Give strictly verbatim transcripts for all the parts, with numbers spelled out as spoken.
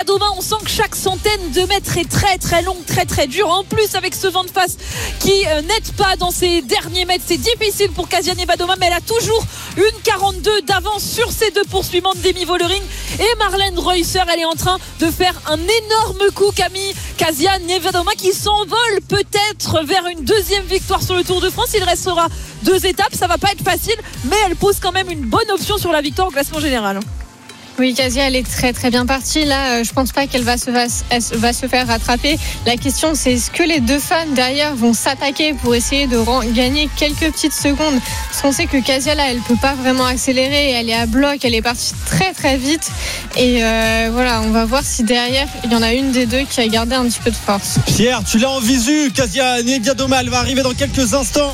Nievadoma, on sent que chaque centaine de mètres est très très longue, très très dure. En plus, avec ce vent de face qui euh, n'aide pas dans ces derniers mètres, c'est difficile pour Kasia Nievadoma, mais elle a toujours une quarante-deux d'avance sur ses deux poursuivantes, Demi Vollering et Marlène Reusser. Elle est en train de faire un énorme coup, Camille. Kasia Nievadoma qui s'envole peut-être vers une deuxième victoire sur le Tour de France. Il restera deux étapes, ça va pas être facile, mais elle pose quand même une bonne option sur la victoire au classement général. Oui, Kasia, elle est très très bien partie. Là, euh, je pense pas qu'elle va se, va, va se faire rattraper. La question, c'est est-ce que les deux femmes derrière vont s'attaquer pour essayer de rend, gagner quelques petites secondes? Parce qu'on sait que Kasia, là, elle peut pas vraiment accélérer. Elle est à bloc, elle est partie très très vite. Et euh, voilà, on va voir si derrière, il y en a une des deux qui a gardé un petit peu de force. Pierre, tu l'as en visu. Kasia Nievadoma, elle va arriver dans quelques instants.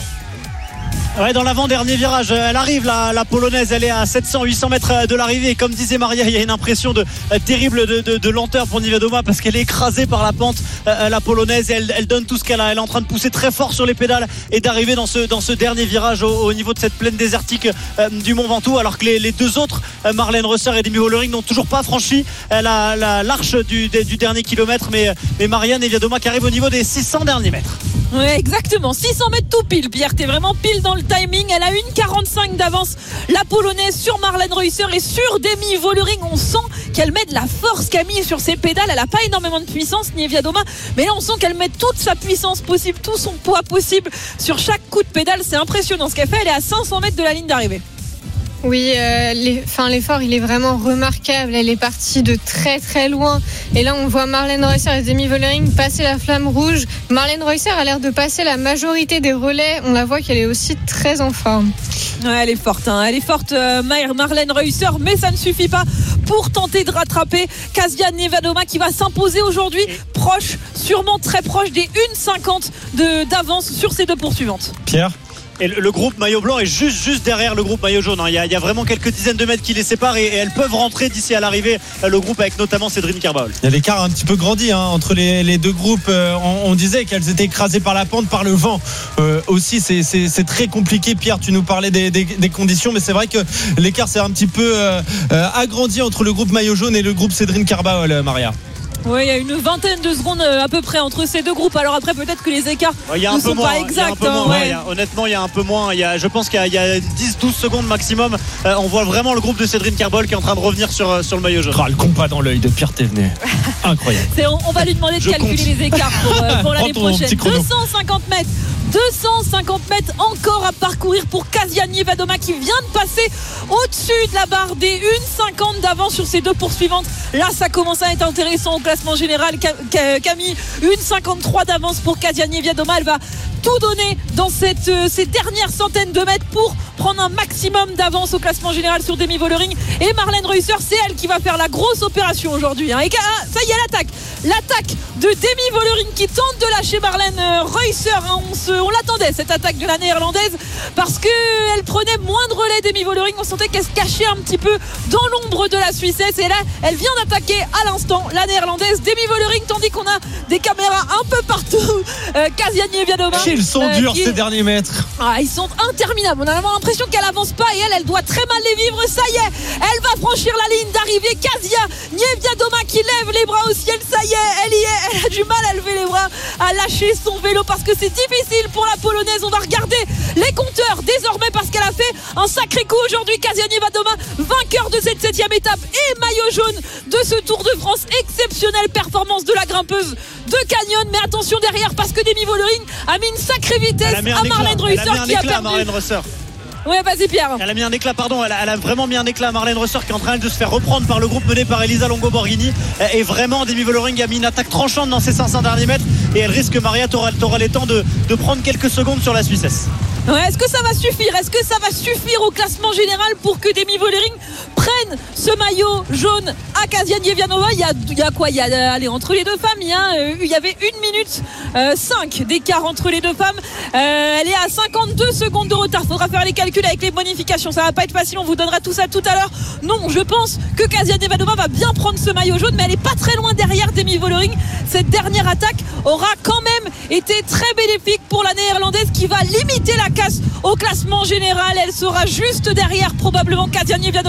Ouais, dans l'avant-dernier virage, elle arrive la, la polonaise, elle est à sept cents huit cents mètres de l'arrivée. Et comme disait Maria, il y a une impression de euh, terrible de, de, de lenteur pour Nievadoma parce qu'elle est écrasée par la pente, euh, la polonaise. Elle, elle donne tout ce qu'elle a. Elle est en train de pousser très fort sur les pédales et d'arriver dans ce, dans ce dernier virage au, au niveau de cette plaine désertique euh, du Mont Ventoux, alors que les, les deux autres, euh, Marlène Reusser et Demi Vollering, n'ont toujours pas franchi euh, la, la, l'arche du, du dernier kilomètre. Mais, mais Maria Nievadoma qui arrive au niveau des six cents derniers mètres. Oui, exactement, six cents mètres tout pile. Pierre, t'es vraiment pile dans le timing. Elle a une quarante-cinq d'avance, la polonaise, sur Marlène Reusser et sur Demi Vollering. On sent qu'elle met de la force, Camille, sur ses pédales. Elle n'a pas énormément de puissance, Nievadoma, mais là on sent qu'elle met toute sa puissance possible, tout son poids possible sur chaque coup de pédale. C'est impressionnant ce qu'elle fait. Elle est à cinq cents mètres de la ligne d'arrivée. Oui, euh, les, enfin, l'effort il est vraiment remarquable. Elle est partie de très très loin. Et là on voit Marlène Reusser et Demi Vollering passer la flamme rouge. Marlène Reusser a l'air de passer la majorité des relais. On la voit qu'elle est aussi très en forme. Ouais, elle est forte, hein. Elle est forte, euh, Marlène Reusser, mais ça ne suffit pas pour tenter de rattraper Kasia Nievadoma qui va s'imposer aujourd'hui, proche, sûrement très proche des une cinquante de, d'avance sur ces deux poursuivantes. Pierre. Et le, le groupe maillot blanc est juste, juste derrière le groupe maillot jaune. Il y a, il y a vraiment quelques dizaines de mètres qui les séparent et, et elles peuvent rentrer d'ici à l'arrivée. Le groupe avec notamment Cédrine Kerbaol. Il y a l'écart un petit peu grandi hein, entre les, les deux groupes. Euh, on, on disait qu'elles étaient écrasées par la pente, par le vent. Euh, aussi, c'est, c'est, c'est très compliqué. Pierre, tu nous parlais des, des, des conditions, mais c'est vrai que l'écart s'est un petit peu euh, euh, agrandi entre le groupe maillot jaune et le groupe Cédrine Kerbaol, euh, Maria. Oui, il y a une vingtaine de secondes à peu près entre ces deux groupes. Alors après, peut-être que les écarts ouais, ne sont moins, pas exacts. Hein, ouais. a, honnêtement, il y a un peu moins. Il y a, je pense qu'il y a, il y a dix douze secondes maximum. Euh, on voit vraiment le groupe de Cédrine Kerbaol qui est en train de revenir sur, sur le maillot jaune. Oh, le compas dans l'œil de Pierre Thévenet. Incroyable. C'est, on, on va lui demander de je calculer compte. les écarts pour, euh, pour l'année prochaine. deux cent cinquante mètres. deux cent cinquante mètres encore à parcourir pour Kasia Nievadoma qui vient de passer au-dessus de la barre des une cinquante d'avance sur ses deux poursuivantes. Là, ça commence à être intéressant au classement général. Camille, une cinquante-trois d'avance pour Kasia Nievadoma. Elle va tout donner dans cette, euh, ces dernières centaines de mètres pour prendre un maximum d'avance au classement général sur Demi Vollering. Et Marlène Reusser, c'est elle qui va faire la grosse opération aujourd'hui. Hein. Et ah, ça y est, l'attaque. L'attaque de Demi Vollering qui tente de lâcher Marlène Reusser. Hein. On, se, on l'attendait, cette attaque de la néerlandaise, parce qu'elle prenait moins de relais, Demi Vollering. On sentait qu'elle se cachait un petit peu dans l'ombre de la Suissesse. Et là, elle vient d'attaquer à l'instant la néerlandaise Demi Vollering, tandis qu'on a des caméras un peu partout. Euh, Kasia Nievadoma. Ils sont euh, durs qui... ces derniers mètres. Ah, ils sont interminables. On a vraiment l'impression qu'elle avance pas et elle, elle doit très mal les vivre. Ça y est, elle va franchir la ligne d'arrivée. Kasia Nievadoma qui lève les bras au ciel. Ça y est, elle y est. Elle a du mal à lever les bras, à lâcher son vélo parce que c'est difficile pour la polonaise. On va regarder les compteurs désormais parce qu'elle a fait un sacré coup aujourd'hui. Kasia Nievadoma, vainqueur de cette septième étape et maillot jaune de ce Tour de France. Exceptionnelle performance de la grimpeuse de Canyon. Mais attention derrière parce que Demi Vollering a mis une sacrée vitesse à Marlène Reusser qui a perdu. Marlène Reusser. Ouais, vas-y Pierre. Elle a mis un éclat, pardon, elle a, elle a vraiment mis un éclat à Marlène Reusser qui est en train de se faire reprendre par le groupe mené par Elisa Longo Borghini. Et vraiment, Demi Vollering a mis une attaque tranchante dans ses cinq cents derniers mètres et elle risque, Maria, t'auras, t'auras les temps de, de prendre quelques secondes sur la Suissesse. Ouais, est-ce que ça va suffire? Est-ce que ça va suffire au classement général pour que Demi Vollering prenne ce maillot jaune à Kasia Nievadoma? Il y a, il y a quoi? Il y a, allez, entre les deux femmes, il y, a, euh, il y avait une minute euh, cinq d'écart entre les deux femmes. Euh, elle est à cinquante-deux secondes de retard. Il faudra faire les calculs avec les bonifications. Ça va pas être facile. On vous donnera tout ça tout à l'heure. Non, je pense que Kasia Nievadoma va bien prendre ce maillot jaune, mais elle est pas très loin derrière Demi Vollering. Cette dernière attaque aura quand même été très bénéfique pour la néerlandaise qui va limiter la casse au classement général. Elle sera juste derrière probablement Kasia Nievadoma. Elle va franchir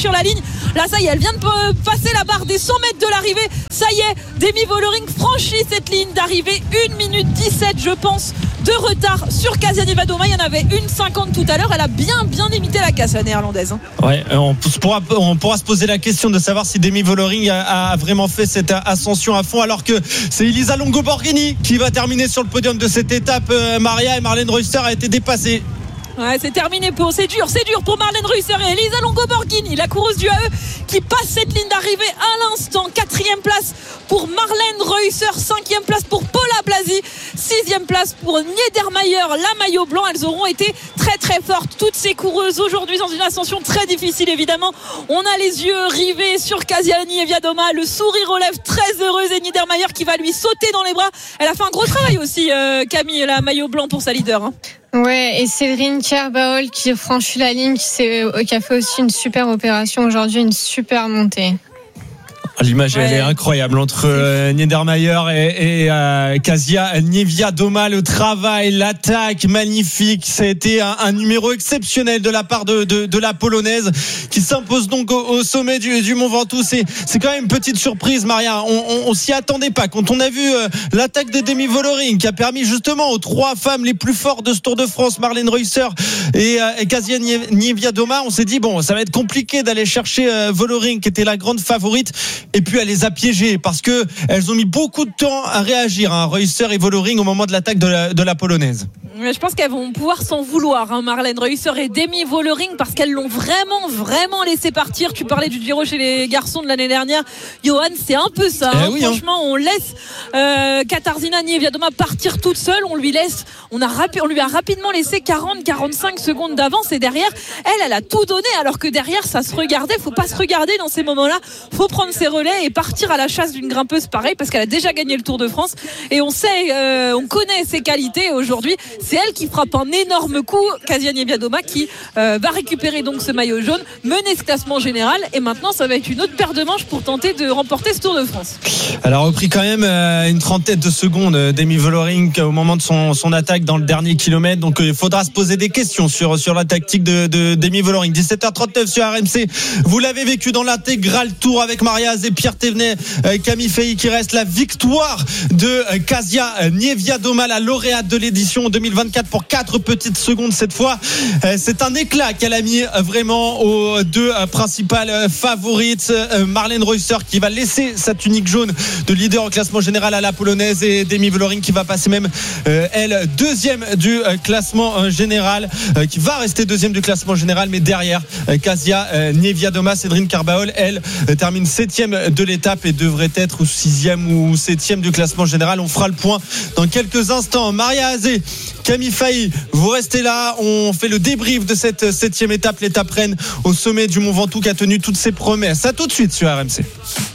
franchir la ligne. Là, ça y est, elle vient de passer la barre des cent mètres de l'arrivée. Ça y est, Demi Vollering franchit cette ligne d'arrivée. une minute dix-sept, je pense, de retard sur Kasia Niewiadoma. Il y en avait une cinquante tout à l'heure. Elle a bien, bien limité la casse, la néerlandaise. Ouais, on pourra, on pourra se poser la question de savoir si Demi Vollering a, a vraiment fait cette ascension à fond, alors que c'est Elisa Longo Borghini qui va terminer sur le podium de cette étape. Euh, Maria et Marlène Reusser a été dépassée. Ouais, c'est terminé pour, c'est dur, c'est dur pour Marlène Reusser et Elisa Longo Borghini, la coureuse du A E qui passe cette ligne d'arrivée à l'instant. Quatrième place pour Marlène Reusser, cinquième place pour Paula Blasi, sixième place pour Niedermayer, la maillot blanc. Elles auront été très très fortes, toutes ces coureuses aujourd'hui dans une ascension très difficile évidemment. On a les yeux rivés sur Kasia Niewiadoma, le sourire aux lèvres, très heureuse, et Niedermayer qui va lui sauter dans les bras. Elle a fait un gros travail aussi, euh, Camille, la maillot blanc pour sa leader, hein. Ouais, et Cédrine Kerbaol qui franchit la ligne, qui, qui a fait aussi une super opération aujourd'hui, une super montée. L'image, ouais. Elle est incroyable entre euh, Niedermayer et, et euh, Kasia Niewiadoma. Le travail, l'attaque magnifique. Ça a été un, un numéro exceptionnel de la part de, de, de la Polonaise qui s'impose donc au, au sommet du, du Mont Ventoux. C'est, c'est quand même une petite surprise, Maria. On, on, on s'y attendait pas. Quand on a vu euh, l'attaque de Demi Vollering qui a permis justement aux trois femmes les plus fortes de ce Tour de France, Marlène Reusser et, euh, et Kasia Niewiadoma, on s'est dit bon, ça va être compliqué d'aller chercher euh, Vollering qui était la grande favorite. Et puis elle les a piégées parce que elles ont mis beaucoup de temps à réagir, hein, Reusser et Vollering au moment de l'attaque de la, de la Polonaise. Je pense qu'elles vont pouvoir s'en vouloir, hein, Marlène Reusser et Demi Vollering, parce qu'elles l'ont vraiment, vraiment laissé partir. Tu parlais du Giro chez les garçons de l'année dernière, Johan, c'est un peu ça. Hein. Eh oui, Franchement, hein. on laisse euh, Katarzyna Niewiadoma partir toute seule. On lui laisse, on a rapi- on lui a rapidement laissé quarante à quarante-cinq secondes d'avance, et derrière, elle, elle a tout donné. Alors que derrière, ça se regardait. Faut pas se regarder dans ces moments-là. Faut prendre ses relais et partir à la chasse d'une grimpeuse pareille, parce qu'elle a déjà gagné le Tour de France. Et on sait, euh, on connaît ses qualités. Aujourd'hui, c'est elle qui frappe un énorme coup. Kasia Niewiadoma qui euh, va récupérer donc ce maillot jaune, mener ce classement général, et maintenant ça va être une autre paire de manches pour tenter de remporter ce Tour de France. Elle a repris quand même euh, une trentaine de secondes, euh, Demi Vollering, au moment de son, son attaque dans le dernier kilomètre. Donc il euh, faudra se poser des questions sur, sur la tactique de, de Demi Vollering. dix-sept heures trente-neuf sur R M C. Vous l'avez vécu dans l'intégral Tour avec Maria Azé, Pierre Thévenet, euh, Camille Fay, qui reste la victoire de euh, Kasia Niewiadoma, la lauréate de l'édition deux mille vingt-quatre, pour quatre petites secondes cette fois. Euh, c'est un éclat qu'elle a mis euh, vraiment aux deux euh, principales euh, favorites. Euh, Marlène Reusser qui va laisser sa tunique jaune de leader au classement général à la Polonaise, et Demi Vollering qui va passer même euh, elle deuxième du euh, classement euh, général, euh, qui va rester deuxième du classement général, mais derrière euh, Kasia euh, Niewiadoma. Cédrine Kerbaol, elle euh, termine septième de l'étape et devrait être sixième ou septième du classement général. On fera le point dans quelques instants. Maria Azé, Camille Fay, vous restez là. On fait le débrief de cette septième étape, l'étape reine au sommet du Mont Ventoux, qui a tenu toutes ses promesses. À tout de suite sur R M C.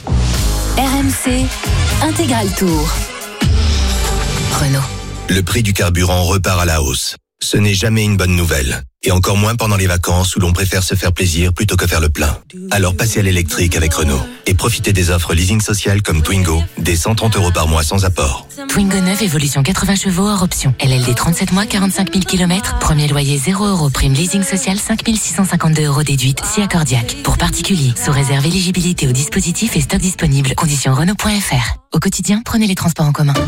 R M C Intégral Tour. Renault. Le prix du carburant repart à la hausse. Ce n'est jamais une bonne nouvelle. Et encore moins pendant les vacances où l'on préfère se faire plaisir plutôt que faire le plein. Alors passez à l'électrique avec Renault et profitez des offres leasing social comme Twingo, des cent trente euros par mois sans apport. Twingo neuf, évolution quatre-vingts chevaux hors option. L L D trente-sept mois, quarante-cinq mille kilomètres. Premier loyer zéro euros. Prime leasing social cinq mille six cent cinquante-deux euros déduite si accordiaque. Pour particuliers, sous réserve éligibilité au dispositif et stock disponible. Conditions Renault point F R. Au quotidien, prenez les transports en commun.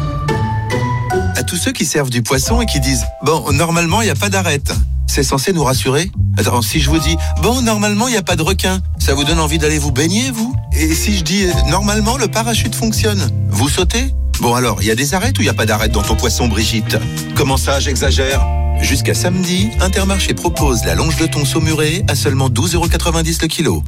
À tous ceux qui servent du poisson et qui disent « Bon, normalement, il n'y a pas d'arête ». C'est censé nous rassurer? Attends, si je vous dis « Bon, normalement, il n'y a pas de requin », ça vous donne envie d'aller vous baigner, vous? Et si je dis « Normalement, le parachute fonctionne », vous sautez? Bon alors, il y a des arêtes ou il n'y a pas d'arête dans ton poisson, Brigitte? Comment ça, j'exagère? Jusqu'à samedi, Intermarché propose la longe de thon saumurée à seulement douze euros quatre-vingt-dix le kilo.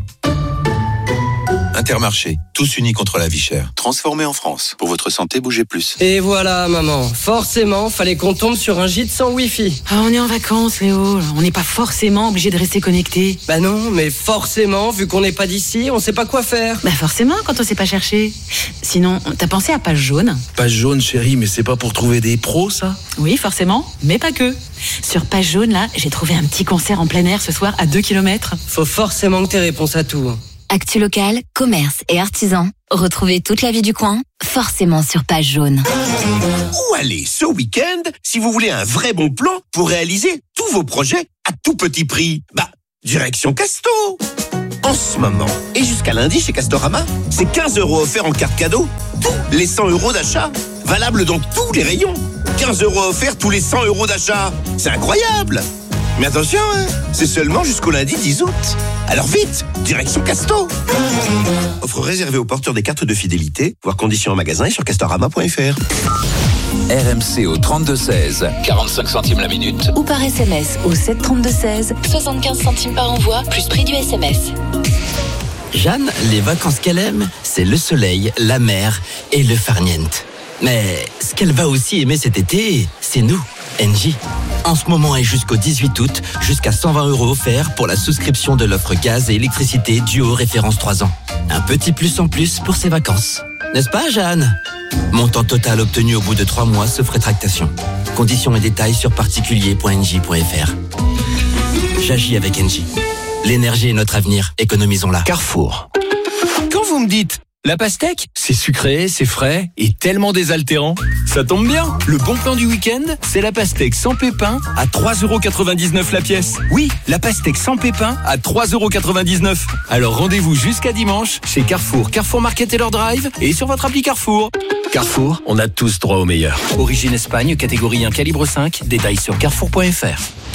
Intermarché, tous unis contre la vie chère. Transformé en France. Pour votre santé, bougez plus. Et voilà, maman. Forcément, fallait qu'on tombe sur un gîte sans Wi-Fi. Ah, on est en vacances, Léo. On n'est pas forcément obligé de rester connecté. Bah non, mais forcément, vu qu'on n'est pas d'ici, on sait pas quoi faire. Bah forcément, quand on sait pas chercher. Sinon, t'as pensé à Page Jaune? Page Jaune, chérie, mais c'est pas pour trouver des pros, ça? Oui, forcément, mais pas que. Sur Page Jaune, là, j'ai trouvé un petit concert en plein air ce soir à deux kilomètres. Faut forcément que t'aies réponse à tout. Actu local, commerce et artisans. Retrouvez toute la vie du coin, forcément sur Page Jaune. Où aller ce week-end si vous voulez un vrai bon plan pour réaliser tous vos projets à tout petit prix? Bah, direction Casto. En ce moment, et jusqu'à lundi chez Castorama, c'est quinze euros offerts en carte cadeau. Tous les cent euros d'achat. Valable dans tous les rayons. quinze euros offerts tous les cent euros d'achat. C'est incroyable. Mais attention, hein, c'est seulement jusqu'au lundi dix août. Alors vite, direction Casto. Offre réservée aux porteurs des cartes de fidélité. Voir conditions en magasin et sur castorama point f r. R M C au trente-deux seize, quarante-cinq centimes la minute. Ou par S M S au sept trente-deux seize, soixante-quinze centimes par envoi, plus prix du S M S. Jeanne, les vacances qu'elle aime, c'est le soleil, la mer et le farniente. Mais ce qu'elle va aussi aimer cet été, c'est nous, Engie. En ce moment et jusqu'au dix-huit août, jusqu'à cent vingt euros offerts pour la souscription de l'offre gaz et électricité duo référence trois ans. Un petit plus en plus pour ses vacances. N'est-ce pas, Jeanne ? Montant total obtenu au bout de trois mois sauf rétractation. Conditions et détails sur particulier point engie point f r. J'agis avec Engie. L'énergie est notre avenir, économisons-la. Carrefour. Quand vous me dites la pastèque, c'est sucré, c'est frais et tellement désaltérant. Ça tombe bien, le bon plan du week-end, c'est la pastèque sans pépins à trois euros quatre-vingt-dix-neuf la pièce. Oui, la pastèque sans pépins à trois euros quatre-vingt-dix-neuf. Alors rendez-vous jusqu'à dimanche chez Carrefour, Carrefour Market et leur drive et sur votre appli Carrefour. Carrefour, on a tous droit au meilleur. Origine Espagne, catégorie un, calibre cinq, détails sur carrefour point f r.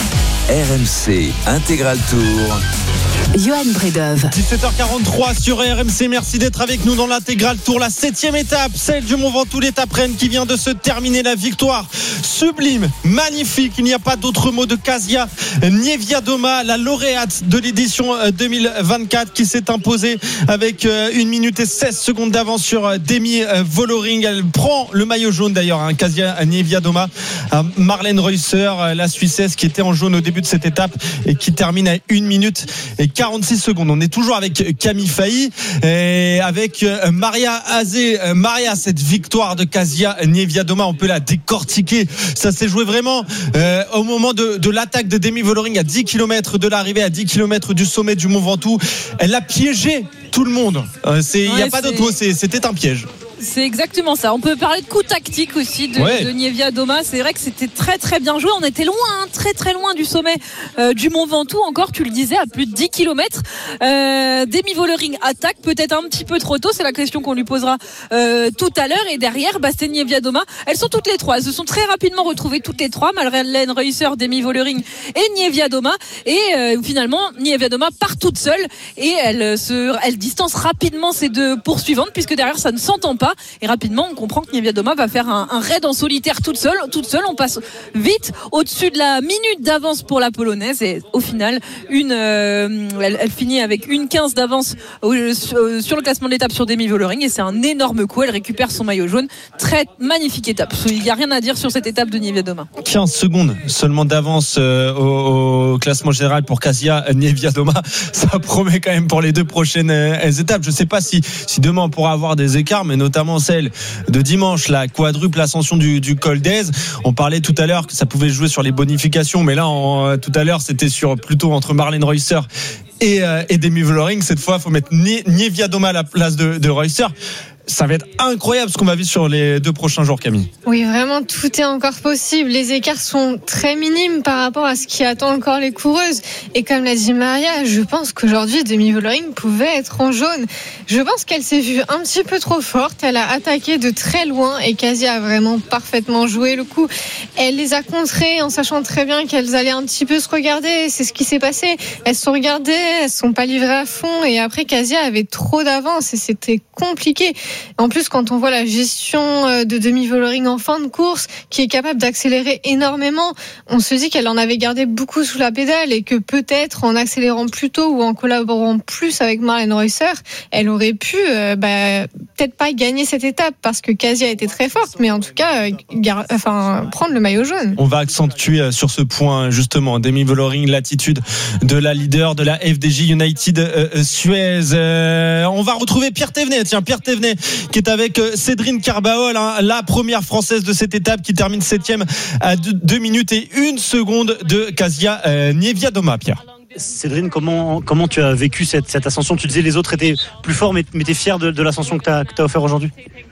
R M C Intégral Tour. Johan Bredov. dix-sept heures quarante-trois sur R M C. Merci d'être avec nous dans l'intégral tour. La septième étape, celle du Mont Ventoux, l'étape Rennes qui vient de se terminer. La victoire sublime, magnifique. Il n'y a pas d'autre mot de Kasia Niewiadoma, la lauréate de l'édition deux mille vingt-quatre qui s'est imposée avec une minute et seize secondes d'avance sur Demi Vollering. Elle prend le maillot jaune d'ailleurs, hein, Kasia Niewiadoma. Marlène Reusser, la Suissesse qui était en jaune au début de cette étape et qui termine à une minute et quarante-six secondes. On est toujours avec Camille Failly et avec Maria Azé. Maria, cette victoire de Kasia Niewiadoma, on peut la décortiquer. Ça s'est joué vraiment euh, au moment de, de l'attaque de Demi Vollering à dix kilomètres de l'arrivée, à dix kilomètres du sommet du Mont Ventoux. Elle a piégé tout le monde. Il n'y ouais, a pas d'autre mot, c'était un piège. C'est exactement ça. On peut parler de coup tactique aussi de, ouais. de Niewiadoma. C'est vrai que c'était très très bien joué. On était loin, hein, très très loin du sommet euh, du Mont Ventoux. Encore, tu le disais, à plus de dix kilomètres. Euh, Demi Vollering attaque peut-être un petit peu trop tôt. C'est la question qu'on lui posera euh, tout à l'heure. Et derrière, bah, c'est Niewiadoma. Elles sont toutes les trois. Elles se sont très rapidement retrouvées toutes les trois. Marlène Reusser, Demi Vollering et Niewiadoma. Et euh, finalement, Niewiadoma part toute seule et elle se, elle distance rapidement ces deux poursuivantes puisque derrière ça ne s'entend pas. Et rapidement on comprend que Niewiadoma va faire un, un raid en solitaire toute seule, toute seule. On passe vite au-dessus de la minute d'avance pour la Polonaise et au final une, euh, elle, elle finit avec une quinze d'avance au, sur le classement de l'étape sur Demi Vollering et c'est un énorme coup. Elle récupère son maillot jaune. Très magnifique étape. Il n'y a rien à dire sur cette étape de Niewiadoma. quinze secondes seulement d'avance euh, au, au classement général pour Kasia Niewiadoma. Ça promet quand même pour les deux prochaines euh, étapes. Je ne sais pas si, si demain on pourra avoir des écarts, mais notamment notamment celle de dimanche, la quadruple ascension du, du col d'Aise. On parlait tout à l'heure que ça pouvait jouer sur les bonifications, mais là, en, tout à l'heure, c'était sur plutôt entre Marlène Reusser et, euh, et Demi Vollering. Cette fois, il faut mettre Niewiadoma à la place de, de Reusser. Ça va être incroyable ce qu'on va vivre sur les deux prochains jours, Camille. Oui, vraiment, tout est encore possible. Les écarts sont très minimes par rapport à ce qui attend encore les coureuses. Et comme l'a dit Maria, je pense qu'aujourd'hui, Demi Vollering pouvait être en jaune. Je pense qu'elle s'est vue un petit peu trop forte. Elle a attaqué de très loin et Kasia a vraiment parfaitement joué le coup. Elle les a contrées en sachant très bien qu'elles allaient un petit peu se regarder. C'est ce qui s'est passé. Elles se sont regardées, elles se sont pas livrées à fond. Et après, Kasia avait trop d'avance et c'était compliqué. En plus, quand on voit la gestion de Demi Vollering en fin de course, qui est capable d'accélérer énormément, on se dit qu'elle en avait gardé beaucoup sous la pédale et que peut-être en accélérant plus tôt ou en collaborant plus avec Marlène Reusser, elle aurait pu euh, bah, peut-être pas gagner cette étape parce que Kasia était très forte, mais en tout cas, euh, gar- enfin, prendre le maillot jaune. On va accentuer sur ce point justement, Demi Vollering, l'attitude de la leader de la F D J United euh, Suez. Euh, on va retrouver Pierre Thévenet. Tiens, Pierre Thévenet qui est avec Cédrine Carbaol, hein, la première française de cette étape qui termine septième à deux minutes et une seconde de Kasia euh, Niewiadoma. Pierre. Cédrine, comment, comment tu as vécu cette, cette ascension? Tu disais les autres étaient plus forts, mais, mais tu es fière de, de l'ascension que tu as, que tu as offert aujourd'hui?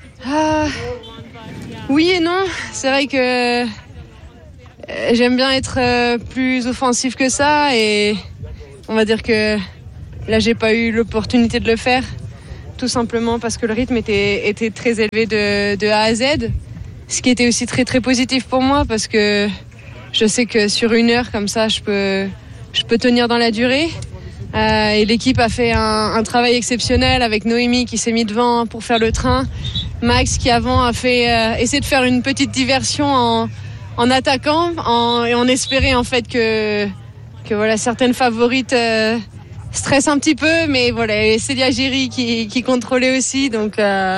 Ah, oui et non. C'est vrai que j'aime bien être plus offensif que ça et on va dire que Là, j'ai pas eu l'opportunité de le faire, tout simplement parce que le rythme était, était très élevé de, de A à Z, ce qui était aussi très très positif pour moi parce que je sais que sur une heure comme ça, je peux, je peux tenir dans la durée. Euh, et l'équipe a fait un, un travail exceptionnel avec Noémie qui s'est mis devant pour faire le train. Max qui avant a fait euh, essayer de faire une petite diversion en, en attaquant en, et en espérant en fait que, que voilà, certaines favorites euh, stressent un petit peu. Mais voilà, et Célia Géry qui, qui contrôlait aussi. Donc euh,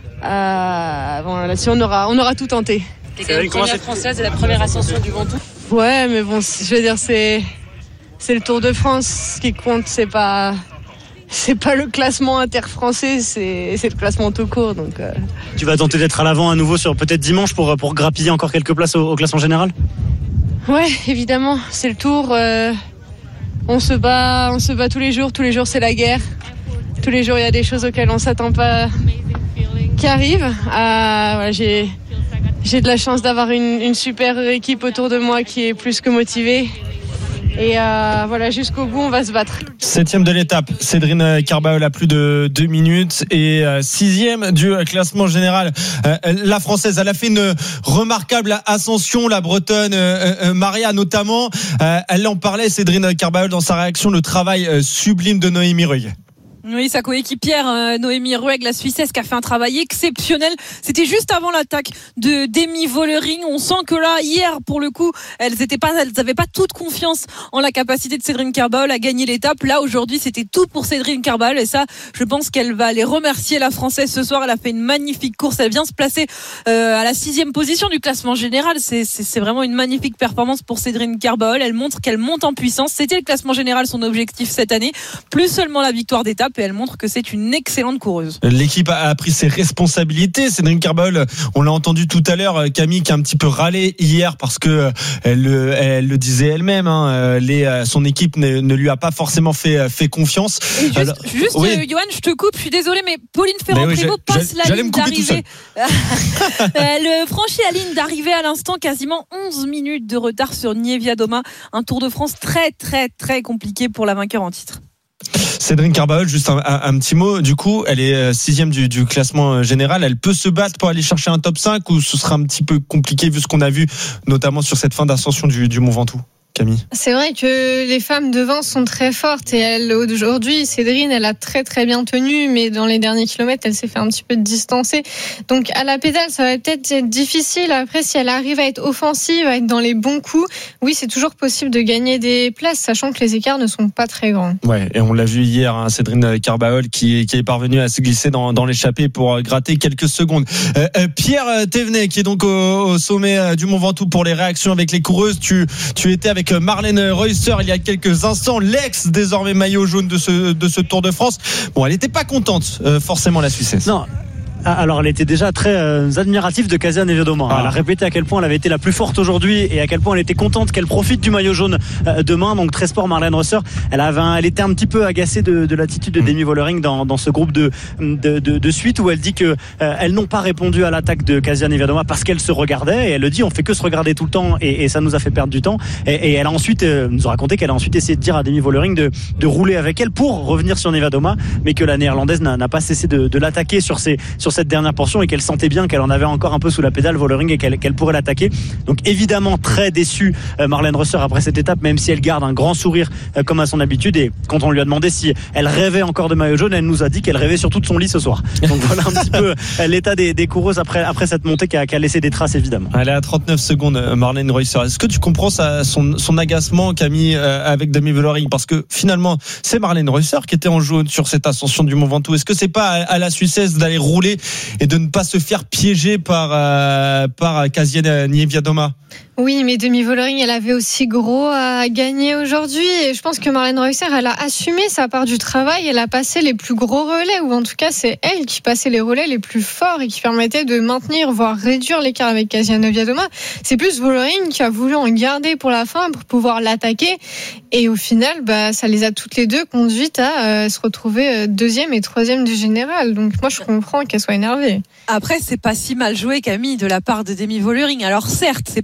euh, bon, là-dessus, on aura, on aura tout tenté. C'est la première française et la première ascension du Ventoux. Ouais, mais bon, je veux dire, c'est... C'est le Tour de France. Ce qui compte, c'est pas, c'est pas le classement interfrançais, c'est, c'est le classement tout court. Donc, euh... Tu vas tenter d'être à l'avant à nouveau sur peut-être dimanche pour, pour grappiller encore quelques places au, au classement général ? Ouais, évidemment, c'est le Tour. Euh, on se bat, on se bat tous les jours. Tous les jours, c'est la guerre. Tous les jours, il y a des choses auxquelles on s'attend pas qui arrivent. Euh, voilà, j'ai, j'ai de la chance d'avoir une, une super équipe autour de moi qui est plus que motivée. Et euh, voilà, jusqu'au bout, on va se battre. Septième de l'étape, Cédrine Carbaol a plus de deux minutes. Et euh, sixième du classement général, euh, la Française. Elle a fait une remarquable ascension, la Bretonne euh, euh, Maria notamment. Euh, elle en parlait, Cédrine Carbaol, dans sa réaction, le travail euh, sublime de Noémie Rueg. Oui, sa coéquipière euh, Noémie Rueg, la Suissesse, qui a fait un travail exceptionnel. C'était juste avant l'attaque de Demi Vollering. On sent que là, hier, pour le coup, elles étaient pas, elles n'avaient pas toute confiance en la capacité de Cédrine Carbaol à gagner l'étape. Là, aujourd'hui, c'était tout pour Cédrine Carbaol. Et ça, je pense qu'elle va aller remercier la Française ce soir. Elle a fait une magnifique course. Elle vient se placer euh, à la sixième position du classement général. C'est, c'est, c'est vraiment une magnifique performance pour Cédrine Carbaol. Elle montre qu'elle monte en puissance. C'était le classement général, son objectif cette année. Plus seulement la victoire d'étape. Et elle montre que c'est une excellente coureuse. L'équipe a pris ses responsabilités. Cédrine Carbaol, on l'a entendu tout à l'heure, Camille qui a un petit peu râlé hier parce que elle, elle le disait elle-même, hein, les, son équipe ne, ne lui a pas forcément fait, fait confiance. Et juste, Alors, juste oui. euh, Johan, je te coupe, je suis désolée, mais Pauline Ferrand-Prévot oui, passe la ligne d'arrivée. Elle franchit la ligne d'arrivée à l'instant, quasiment onze minutes de retard sur Nievia Doma. Un Tour de France très très très compliqué pour la vainqueur en titre. Cédrine Carbaol, juste un, un, un petit mot. Du coup, elle est sixième du, du classement général. Elle peut se battre pour aller chercher un top cinq ou ce sera un petit peu compliqué vu ce qu'on a vu, notamment sur cette fin d'ascension du, du Mont Ventoux? Camille. C'est vrai que les femmes devant sont très fortes et elle, aujourd'hui, Cédrine, elle a très très bien tenu, mais dans les derniers kilomètres, elle s'est fait un petit peu distancer. Donc à la pédale, ça va peut-être être difficile. Après, si elle arrive à être offensive, à être dans les bons coups, oui, c'est toujours possible de gagner des places, sachant que les écarts ne sont pas très grands. Ouais, et on l'a vu hier, hein, Cédrine Carbaol qui, qui est parvenue à se glisser dans, dans l'échappée pour gratter quelques secondes. Euh, euh, Pierre Thévenet, qui est donc au, au sommet du Mont Ventoux pour les réactions avec les coureuses. Tu, tu étais avec Marlène Reusser il y a quelques instants, l'ex désormais maillot jaune de ce, de ce Tour de France. Bon, elle n'était pas contente, euh, forcément, la Suissesse. Non. Alors elle était déjà très euh, admirative de Kasia Niewiadoma. Ah. Elle a répété à quel point elle avait été la plus forte aujourd'hui et à quel point elle était contente qu'elle profite du maillot jaune euh, demain. Donc très sport Marlène Reusser. Elle avait un, elle était un petit peu agacée de, de l'attitude de mmh. Demi Vollering dans, dans ce groupe de, de, de, de suite où elle dit que euh, elles n'ont pas répondu à l'attaque de Kasia Niewiadoma parce qu'elles se regardaient. Et elle le dit, on fait que se regarder tout le temps et, et ça nous a fait perdre du temps. Et, et elle a ensuite euh, nous a raconté qu'elle a ensuite essayé de dire à Demi Vollering de, de rouler avec elle pour revenir sur Niewiadoma, mais que la néerlandaise n'a, n'a pas cessé de, de l'attaquer sur ces, sur cette dernière portion et qu'elle sentait bien qu'elle en avait encore un peu sous la pédale Vollering et qu'elle, qu'elle pourrait l'attaquer. Donc évidemment très déçue euh, Marlène Reusser après cette étape, même si elle garde un grand sourire euh, comme à son habitude. Et quand on lui a demandé si elle rêvait encore de maillot jaune, elle nous a dit qu'elle rêvait surtout de son lit ce soir. Donc voilà un petit peu euh, l'état des, des coureuses après, après cette montée qui a, qui a laissé des traces évidemment. Elle est à trente-neuf secondes, Marlène Reusser. Est-ce que tu comprends sa, son, son agacement, Camille, euh, avec Demi Vollering? Parce que finalement c'est Marlène Reusser qui était en jaune sur cette ascension du Mont Ventoux. Est-ce que c'est pas à, à la Suissesse d'aller rouler et de ne pas se faire piéger par, euh, par Kasia Niewiadoma? Oui, mais Demi Vollering, elle avait aussi gros à gagner aujourd'hui. Et je pense que Marlène Reusser, elle a assumé sa part du travail. Elle a passé les plus gros relais, ou en tout cas, c'est elle qui passait les relais les plus forts et qui permettait de maintenir, voire réduire l'écart avec Kasia Niewiadoma. C'est plus Vollering qui a voulu en garder pour la fin pour pouvoir l'attaquer. Et au final, bah, ça les a toutes les deux conduites à euh, se retrouver deuxième et troisième du général. Donc moi, je comprends qu'elle soit énervée. Après, c'est pas si mal joué, Camille, de la part de Demi Vollering. Alors certes, c'est pas très sport,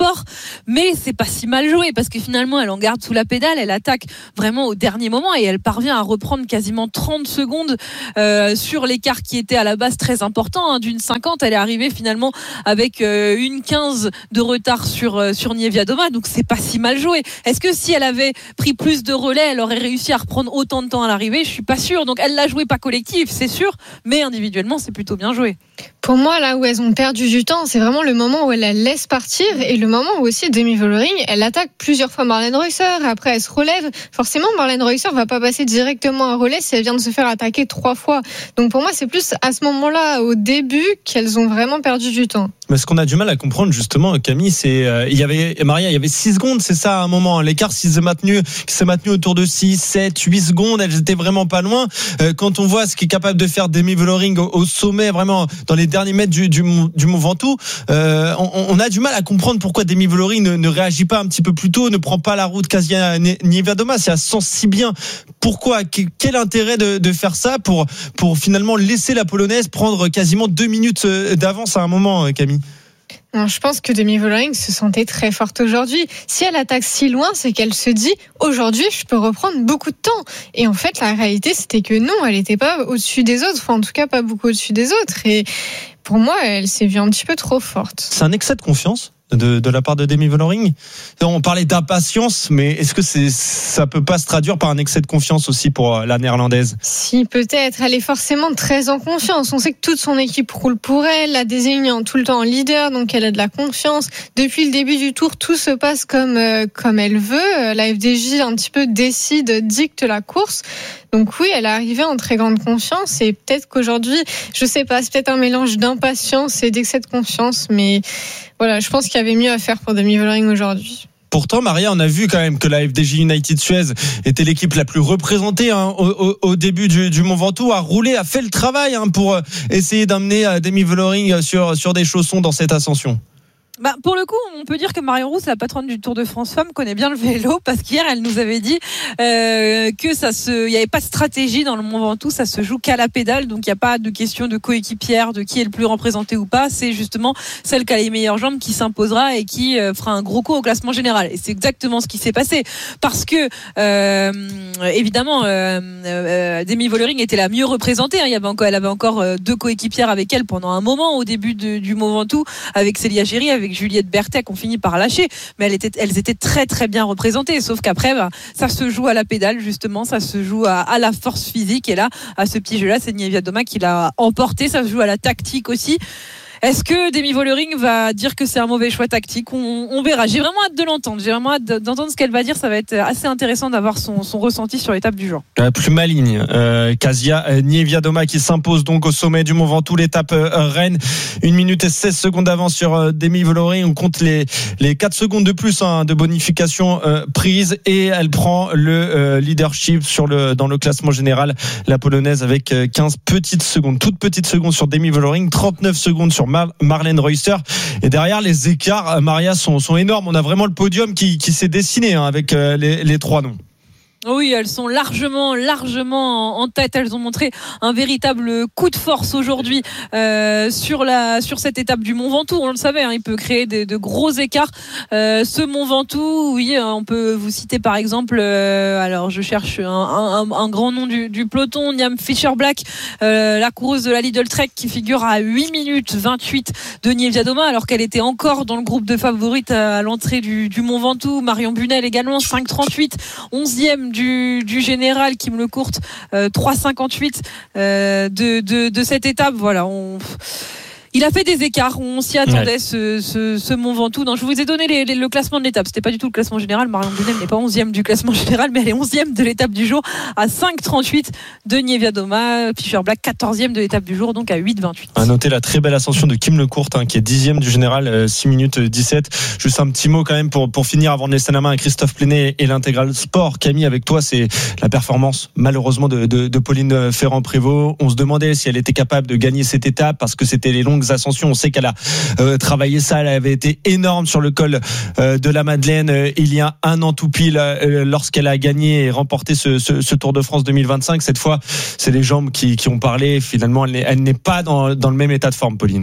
sport, mais c'est pas si mal joué parce que finalement elle en garde sous la pédale, elle attaque vraiment au dernier moment et elle parvient à reprendre quasiment trente secondes euh, sur l'écart qui était à la base très important, hein, d'une cinquante, elle est arrivée finalement avec euh, une quinze de retard sur, euh, sur Niewiadoma, donc c'est pas si mal joué. Est-ce que si elle avait pris plus de relais, elle aurait réussi à reprendre autant de temps à l'arrivée? Je suis pas sûre, donc elle l'a joué pas collectif, c'est sûr, mais individuellement c'est plutôt bien joué. Pour moi, là où elles ont perdu du temps, c'est vraiment le moment où elle la laisse partir et le moment où aussi Demi Vollering, elle attaque plusieurs fois Marlene Reusser, après elle se relève. Forcément, Marlene Reusser va pas passer directement un relais si elle vient de se faire attaquer trois fois. Donc pour moi, c'est plus à ce moment-là, au début, qu'elles ont vraiment perdu du temps. Mais ce qu'on a du mal à comprendre justement, Camille, c'est euh, il y avait Maria, il y avait six secondes, c'est ça à un moment. L'écart s'est maintenu, s'est maintenu autour de six, sept, huit secondes. Elles étaient vraiment pas loin. Euh, quand on voit ce qu'est capable de faire Demi Vollering au, au sommet, vraiment dans les derniers mètres du du, du Mont Ventoux, euh, on, on a du mal à comprendre pourquoi Demi Vollering ne, ne réagit pas un petit peu plus tôt, ne prend pas la route Kasia Niewiadoma. Si elle sent si bien, pourquoi? Quel intérêt de, de faire ça pour pour finalement laisser la Polonaise prendre quasiment deux minutes d'avance à un moment, Camille? Non, je pense que Demi Vollering se sentait très forte aujourd'hui. Si elle attaque si loin, c'est qu'elle se dit aujourd'hui, je peux reprendre beaucoup de temps. Et en fait, la réalité, c'était que non, elle n'était pas au-dessus des autres. Enfin, en tout cas, pas beaucoup au-dessus des autres. Et pour moi, elle s'est vue un petit peu trop forte. C'est un excès de confiance de, de la part de Demi Vollering. On parlait d'impatience, mais est-ce que c'est, ça peut pas se traduire par un excès de confiance aussi pour la Néerlandaise? Si, peut-être. Elle est forcément très en confiance. On sait que toute son équipe roule pour elle, la désigne tout le temps en leader, donc elle a de la confiance. Depuis le début du tour, tout se passe comme, euh, comme elle veut. La F D J un petit peu décide, dicte la course. Donc oui, elle est arrivée en très grande confiance et peut-être qu'aujourd'hui, je sais pas, c'est peut-être un mélange d'impatience et d'excès de confiance, mais voilà, je pense qu'il y avait mieux à faire pour Demi Vollering aujourd'hui. Pourtant, Maria, on a vu quand même que la F D J United Suez était l'équipe la plus représentée hein, au, au, au début du, du Mont Ventoux, a roulé, a fait le travail hein, pour essayer d'amener Demi Vollering sur, sur des chaussons dans cette ascension. Bah, pour le coup, on peut dire que Marion Rousse, la patronne du Tour de France Femmes, connaît bien le vélo parce qu'hier, elle nous avait dit euh, que ça se, il n'y avait pas de stratégie dans le Mont Ventoux, ça se joue qu'à la pédale, donc il n'y a pas de question de coéquipière, de qui est le plus représenté ou pas. C'est justement celle qui a les meilleures jambes qui s'imposera et qui euh, fera un gros coup au classement général. Et c'est exactement ce qui s'est passé parce que euh, évidemment, euh, euh, Demi Vollering était la mieux représentée. Hein. Il y avait encore, elle avait encore euh, deux coéquipières avec elle pendant un moment au début de, du Mont Ventoux, avec Célia Géry, avec Juliette Berthet qu'on finit par lâcher, mais elles étaient, elles étaient très très bien représentées, sauf qu'après bah, ça se joue à la pédale justement, ça se joue à, à la force physique et là à ce petit jeu là c'est Niewiadoma qui l'a emporté, ça se joue à la tactique aussi. Est-ce que Demi Vollering va dire que c'est un mauvais choix tactique? on, on verra. J'ai vraiment hâte de l'entendre. J'ai vraiment hâte d'entendre ce qu'elle va dire. Ça va être assez intéressant d'avoir son, son ressenti sur l'étape du jour. La plus maligne, euh, Kasia Niewiadoma qui s'impose donc au sommet du Mont Ventoux, l'étape euh, Rennes. une minute et seize secondes d'avance sur euh, Demi Vollering. On compte les, les quatre secondes de plus hein, de bonification euh, prise et elle prend le euh, leadership sur le, dans le classement général. La Polonaise avec euh, quinze petites secondes, toutes petites secondes sur Demi Vollering, trente-neuf secondes sur Mar- Marlene Reusser. Et derrière, les écarts, Maria, sont, sont énormes. On a vraiment le podium qui, qui s'est dessiné hein, avec euh, les, les trois noms. Oui, elles sont largement, largement en tête. Elles ont montré un véritable coup de force aujourd'hui euh, sur la, sur cette étape du Mont Ventoux. On le savait, hein, il peut créer des, de gros écarts. Euh, ce Mont Ventoux, oui, on peut vous citer par exemple. Euh, alors, je cherche un, un, un grand nom du, du peloton, Niam Fischer-Black, euh, la coureuse de la Lidl Trek, qui figure à huit minutes vingt-huit de Niewiadoma, alors qu'elle était encore dans le groupe de favorites à l'entrée du, du Mont Ventoux. Marion Bunel également, cinq trente-huit, onzième Du, du général Kim Lecourt, euh, trois cinquante-huit euh, de, de, de cette étape. Voilà, on... il a fait des écarts, on s'y attendait, ouais. ce, ce, ce Mont Ventoux. Non, je vous ai donné les, les, le classement de l'étape, c'était pas du tout le classement général. Marion Bunel n'est pas onzième du classement général, mais elle est onzième de l'étape du jour à cinq trente-huit de Niewiadoma. Fischer-Black quatorzième de l'étape du jour, donc à huit vingt-huit. À noter la très belle ascension de Kim Lecourt hein, qui est dixième du général, euh, six minutes dix-sept. Juste un petit mot quand même pour, pour finir avant de laisser la main à Christophe Plenet et l'intégral sport. Camille, avec toi, c'est la performance malheureusement de, de, de Pauline Ferrand-Prévot. On se demandait si elle était capable de gagner cette étape parce que c'était les longues ascensions. On sait qu'elle a euh, travaillé ça, elle avait été énorme sur le col euh, de la Madeleine euh, il y a un an tout pile euh, lorsqu'elle a gagné et remporté ce, ce, ce Tour de France deux mille vingt-cinq. Cette fois, c'est les jambes qui, qui ont parlé. Finalement, elle n'est, elle n'est pas dans, dans le même état de forme, Pauline.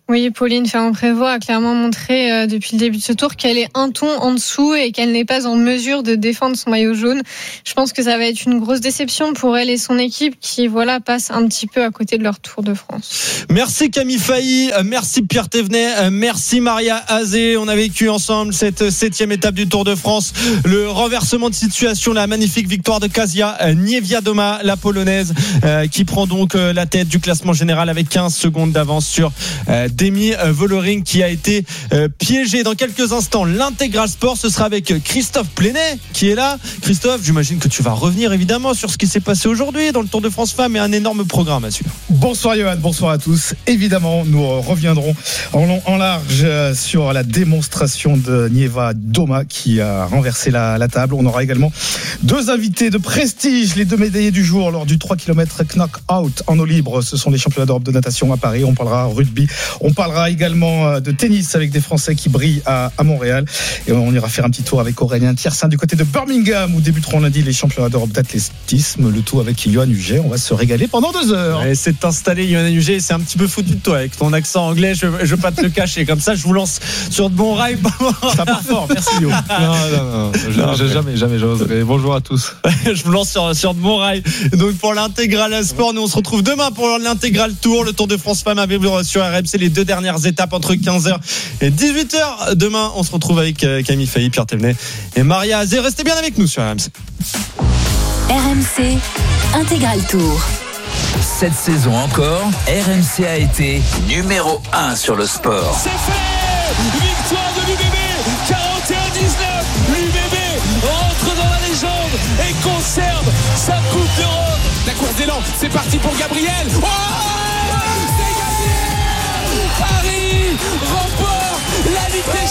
Oui, Pauline Ferrand-Prévot a clairement montré euh, depuis le début de ce tour qu'elle est un ton en dessous et qu'elle n'est pas en mesure de défendre son maillot jaune. Je pense que ça va être une grosse déception pour elle et son équipe qui, voilà, passent un petit peu à côté de leur Tour de France. Merci Camille Failly, merci Pierre Thévenet, merci Maria Azé. On a vécu ensemble cette septième étape du Tour de France. Le renversement de situation, la magnifique victoire de Kasia Niewiadoma, la polonaise, euh, qui prend donc euh, la tête du classement général avec quinze secondes d'avance sur euh, Demi Vollering qui a été euh, piégé. Dans quelques instants, l'intégral sport, ce sera avec Christophe Plenet qui est là. Christophe, j'imagine que tu vas revenir évidemment sur ce qui s'est passé aujourd'hui dans le Tour de France Femmes et un énorme programme à suivre. Bonsoir Johan, bonsoir à tous. Évidemment, nous reviendrons en long, en large sur la démonstration de Niewiadoma qui a renversé la, la table. On aura également deux invités de prestige, les deux médaillés du jour lors du trois kilomètres knock-out en eau libre. Ce sont les championnats d'Europe de natation à Paris. On parlera rugby. On parlera également de tennis avec des Français qui brillent à, à Montréal. Et on ira faire un petit tour avec Aurélien Tiersin du côté de Birmingham où débuteront lundi les championnats d'Europe d'athlétisme. Le tout avec Yoann Huget. On va se régaler pendant deux heures. Ouais, c'est installé, Yoann Huget. C'est un petit peu foutu de toi avec ton accent anglais. Je ne veux pas te le cacher. Comme ça, je vous lance sur de bons rails. Ça part fort. Merci, Yo. Non, non, non. Je, non je, jamais, jamais, j'oserais. Bonjour à tous. Je vous lance sur, sur de bons rails. Donc, pour l'intégral sport, nous, on se retrouve demain pour l'intégral tour. Le Tour de France Femmes à vivre sur R M C. Les deux dernières étapes entre quinze heures et dix-huit heures. Demain, on se retrouve avec Camille Failly, Pierre Thévenet et Maria Azé. Restez bien avec nous sur R M C. R M C Intégral Tour. Cette saison encore, R M C a été numéro un sur le sport. C'est fait! Victoire de l'U B B, quarante et un dix-neuf. L'U B B rentre dans la légende et conserve sa Coupe d'Europe. La course d'élan, c'est parti pour Gabriel. Oh, c'est gagné! Paris remporte la Ligue des